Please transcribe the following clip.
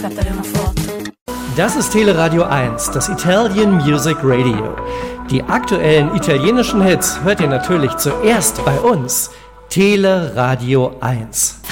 scattare una foto. Das ist Teleradio 1, das Italian Music Radio. Die aktuellen italienischen Hits hört ihr natürlich zuerst bei uns. Teleradio 1.